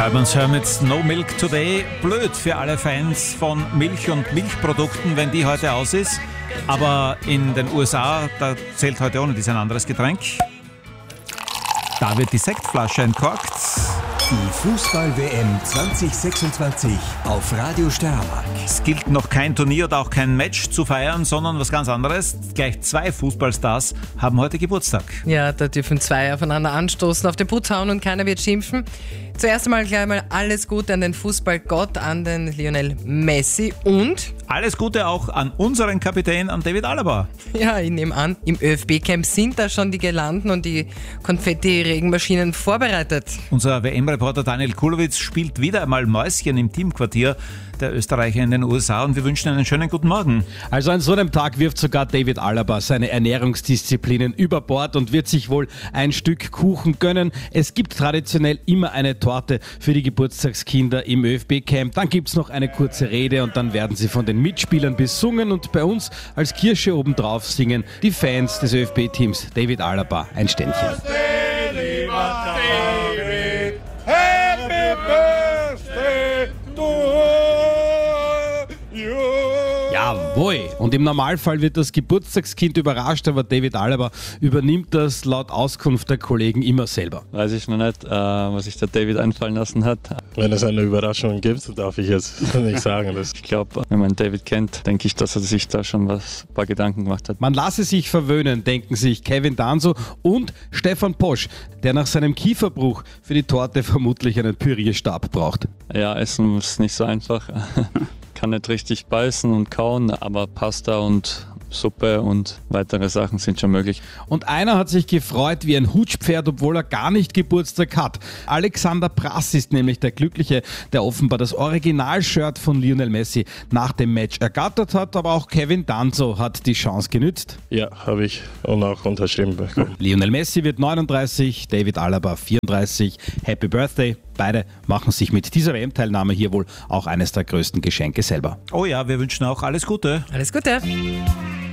Albans hören mit No Milk Today. Blöd für alle Fans von Milch und Milchprodukten, wenn die heute aus ist. Aber in den USA, da zählt heute ohne dies ein anderes Getränk. Da wird die Sektflasche entkorkt. Die Fußball-WM 2026 auf Radio Steiermark. Es gilt noch kein Turnier oder auch kein Match zu feiern, sondern was ganz anderes. Gleich 2 Fußballstars haben heute Geburtstag. Ja, da dürfen 2 aufeinander anstoßen, auf den Putz hauen und keiner wird schimpfen. Zuerst einmal gleich mal alles Gute an den Fußballgott, an den Lionel Messi und... Alles Gute auch an unseren Kapitän, an David Alaba. Ja, ich nehme an, im ÖFB-Camp sind da schon die Girlanden und die Konfetti-Regenmaschinen vorbereitet. Unser WM-Reporter Daniel Kulowitz spielt wieder einmal Mäuschen im Teamquartier der Österreicher in den USA und wir wünschen einen schönen guten Morgen. Also an so einem Tag wirft sogar David Alaba seine Ernährungsdisziplinen über Bord und wird sich wohl ein Stück Kuchen gönnen. Es gibt traditionell immer eine Torte für die Geburtstagskinder im ÖFB-Camp. Dann gibt es noch eine kurze Rede und dann werden sie von den Mitspielern besungen und bei uns als Kirsche obendrauf singen die Fans des ÖFB-Teams David Alaba ein Ständchen. Jawohl! Und im Normalfall wird das Geburtstagskind überrascht, aber David Alaba übernimmt das laut Auskunft der Kollegen immer selber. Weiß ich noch nicht, was sich der David einfallen lassen hat. Wenn es eine Überraschung gibt, darf ich jetzt nicht sagen. Ich glaube, wenn man David kennt, denke ich, dass er sich da schon ein paar Gedanken gemacht hat. Man lasse sich verwöhnen, denken sich Kevin Danso und Stefan Posch, der nach seinem Kieferbruch für die Torte vermutlich einen Pürierstab braucht. Ja, Essen ist nicht so einfach. Kann nicht richtig beißen und kauen, aber Pasta und Suppe und weitere Sachen sind schon möglich. Und einer hat sich gefreut wie ein Hutschpferd, obwohl er gar nicht Geburtstag hat. Alexander Prass ist nämlich der Glückliche, der offenbar das Original-Shirt von Lionel Messi nach dem Match ergattert hat, aber auch Kevin Danso hat die Chance genützt. Ja, habe ich und auch unterschrieben bekommen. Lionel Messi wird 39, David Alaba 34. Happy Birthday! Beide machen sich mit dieser WM-Teilnahme hier wohl auch eines der größten Geschenke selber. Oh ja, wir wünschen auch alles Gute. Alles Gute!